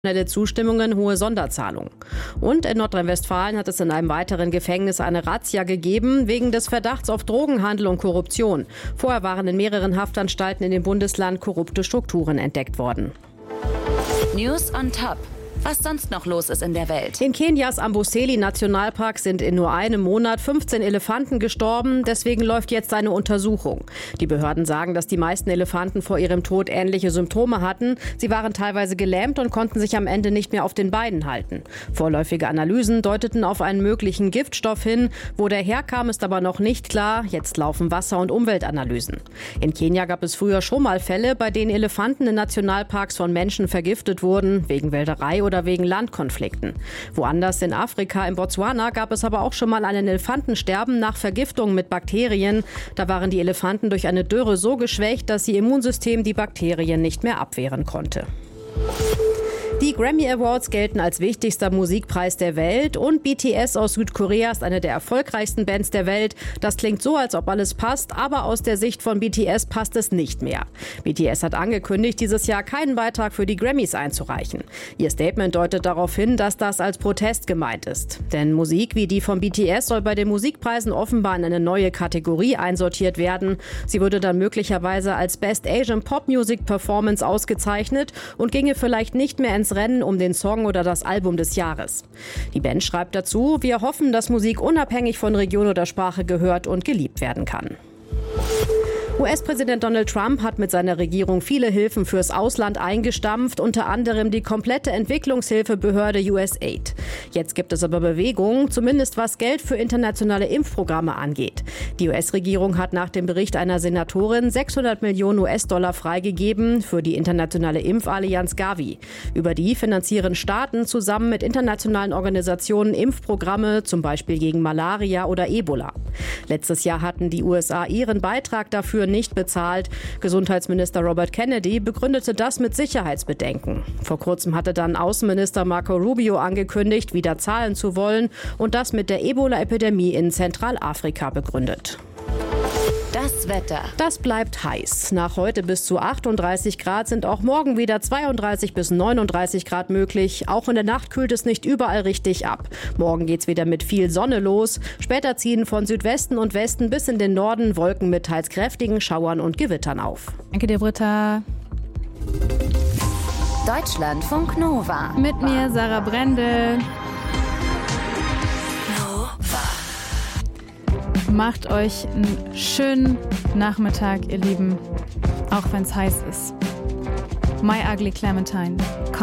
Schnelle Zustimmungen, hohe Sonderzahlungen. Und in Nordrhein-Westfalen hat es in einem weiteren Gefängnis eine Razzia gegeben, wegen des Verdachts auf Drogenhandel und Korruption. Vorher waren in mehreren Haftanstalten in dem Bundesland korrupte Strukturen entdeckt worden. News on Top. Was sonst noch los ist in der Welt. In Kenias Amboseli-Nationalpark sind in nur einem Monat 15 Elefanten gestorben. Deswegen läuft jetzt eine Untersuchung. Die Behörden sagen, dass die meisten Elefanten vor ihrem Tod ähnliche Symptome hatten. Sie waren teilweise gelähmt und konnten sich am Ende nicht mehr auf den Beinen halten. Vorläufige Analysen deuteten auf einen möglichen Giftstoff hin. Wo der herkam, ist aber noch nicht klar. Jetzt laufen Wasser- und Umweltanalysen. In Kenia gab es früher schon mal Fälle, bei denen Elefanten in Nationalparks von Menschen vergiftet wurden, wegen Wilderei oder wegen Landkonflikten. Woanders in Afrika, in Botswana, gab es aber auch schon mal einen Elefantensterben nach Vergiftung mit Bakterien. Da waren die Elefanten durch eine Dürre so geschwächt, dass ihr Immunsystem die Bakterien nicht mehr abwehren konnte. Die Grammy Awards gelten als wichtigster Musikpreis der Welt und BTS aus Südkorea ist eine der erfolgreichsten Bands der Welt. Das klingt so, als ob alles passt, aber aus der Sicht von BTS passt es nicht mehr. BTS hat angekündigt, dieses Jahr keinen Beitrag für die Grammys einzureichen. Ihr Statement deutet darauf hin, dass das als Protest gemeint ist. Denn Musik wie die von BTS soll bei den Musikpreisen offenbar in eine neue Kategorie einsortiert werden. Sie würde dann möglicherweise als Best Asian Pop Music Performance ausgezeichnet und ginge vielleicht nicht mehr ins Rennen um den Song oder das Album des Jahres. Die Band schreibt dazu: Wir hoffen, dass Musik unabhängig von Region oder Sprache gehört und geliebt werden kann. US-Präsident Donald Trump hat mit seiner Regierung viele Hilfen fürs Ausland eingestampft, unter anderem die komplette Entwicklungshilfebehörde USAID. Jetzt gibt es aber Bewegung, zumindest was Geld für internationale Impfprogramme angeht. Die US-Regierung hat nach dem Bericht einer Senatorin 600 Millionen US-Dollar freigegeben für die internationale Impfallianz Gavi. Über die finanzieren Staaten zusammen mit internationalen Organisationen Impfprogramme, zum Beispiel gegen Malaria oder Ebola. Letztes Jahr hatten die USA ihren Beitrag dafür nicht bezahlt. Gesundheitsminister Robert Kennedy begründete das mit Sicherheitsbedenken. Vor kurzem hatte dann Außenminister Marco Rubio angekündigt, wieder zahlen zu wollen und das mit der Ebola-Epidemie in Zentralafrika begründet. Das Wetter. Das bleibt heiß. Nach heute bis zu 38 Grad sind auch morgen wieder 32 bis 39 Grad möglich. Auch in der Nacht kühlt es nicht überall richtig ab. Morgen geht's wieder mit viel Sonne los. Später ziehen von Südwesten und Westen bis in den Norden Wolken mit teils kräftigen Schauern und Gewittern auf. Danke dir, Britta. Deutschlandfunk Nova. Mit mir, Sarah Brendel. Macht euch einen schönen Nachmittag, ihr Lieben, auch wenn es heiß ist. My Ugly Clementine.